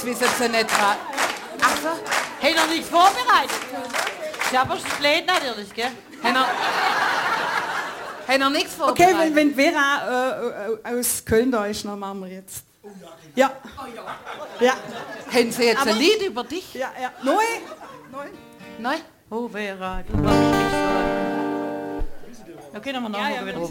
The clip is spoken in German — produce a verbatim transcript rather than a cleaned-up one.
wissen Sie nicht was. Ach so. Hey, noch nichts vorbereitet. Ich habe das blöd natürlich, gell? Haben wir, haben wir nichts vorbereitet? Okay, wenn, wenn Vera äh, aus Köln da ist, dann machen wir jetzt. Ja. Ja. Haben Sie jetzt Aber- ein Lied über dich? Ja, ja. Neu? Neu? Nein? Oh, Vera, du warst nicht so. Okay, nochmal nachgucken. Ja, ja, wieder.